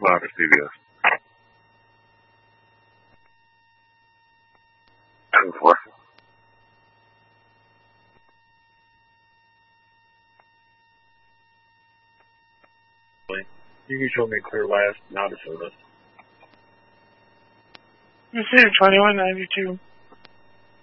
louder, CBS. 2-4. You can show me clear last, not a service. This is 2192.